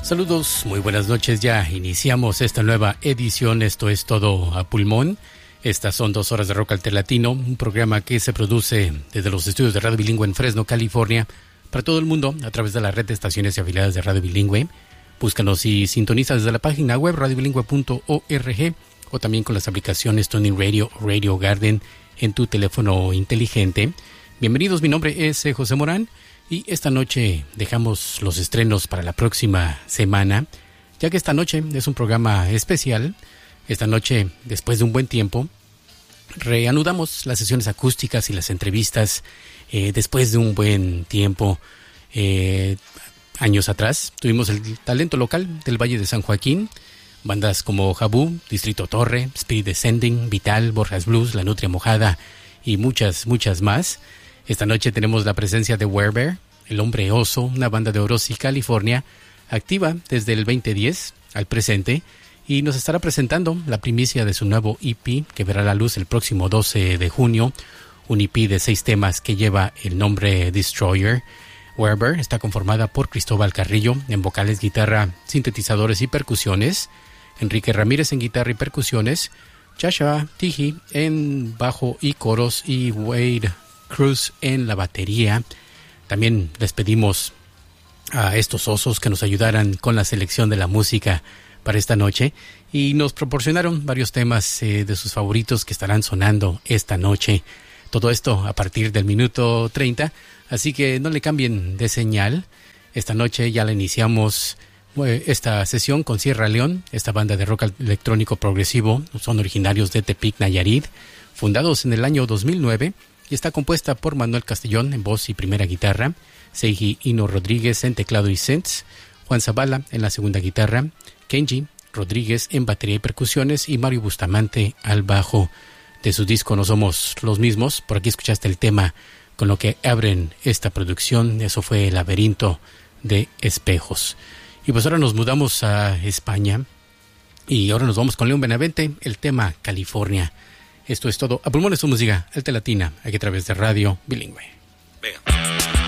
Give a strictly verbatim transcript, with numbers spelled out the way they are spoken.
Saludos, muy buenas noches. Ya iniciamos esta nueva edición. Esto es Todo a Pulmón. Estas son dos horas de rock alterlatino, un programa que se produce desde los estudios de Radio Bilingüe en Fresno, California, para todo el mundo a través de la red de estaciones y afiliadas de Radio Bilingüe. Búscanos y sintoniza desde la página web radio bilingüe punto org o también con las aplicaciones Tuning Radio o Radio Garden en tu teléfono inteligente. Bienvenidos, mi nombre es eh, José Morán. Y esta noche dejamos los estrenos para la próxima semana, ya que esta noche es un programa especial. Esta noche, después de un buen tiempo, reanudamos las sesiones acústicas y las entrevistas. Eh, después de un buen tiempo, eh, años atrás, tuvimos el talento local del Valle de San Joaquín, bandas como Jabú, Distrito Torre, Spirit Descending, Vital, Borjas Blues, La Nutria Mojada y muchas, muchas más. Esta noche tenemos la presencia de Werebear, El Hombre Oso, una banda de Orosi, California, activa desde el veinte diez al presente, y nos estará presentando la primicia de su nuevo E P que verá la luz el próximo doce de junio, un E P de seis temas que lleva el nombre Destroyer. Werebear está conformada por Cristóbal Carrillo en vocales, guitarra, sintetizadores y percusiones, Enrique Ramírez en guitarra y percusiones, Chasha Tiji en bajo y coros y Wade Cruz en la batería. También les pedimos a estos osos que nos ayudaran con la selección de la música para esta noche y nos proporcionaron varios temas eh, de sus favoritos que estarán sonando esta noche. Todo esto a partir del minuto treinta, así que no le cambien de señal. Esta noche ya la iniciamos eh, esta sesión con Sierra León, esta banda de rock electrónico progresivo. Son originarios de Tepic, Nayarit, fundados en el año dos mil nueve. Y está compuesta por Manuel Castellón en voz y primera guitarra, Seiji Hino Rodríguez en teclado y synths, Juan Zavala en la segunda guitarra, Kenji Rodríguez en batería y percusiones y Mario Bustamante al bajo. De su disco No Somos los Mismos, por aquí escuchaste el tema con lo que abren esta producción. Eso fue El Laberinto de Espejos. Y pues ahora nos mudamos a España y ahora nos vamos con León Benavente, el tema California. Esto es Todo a Pulmón, es tu música altelatina, aquí a través de Radio Bilingüe. Venga.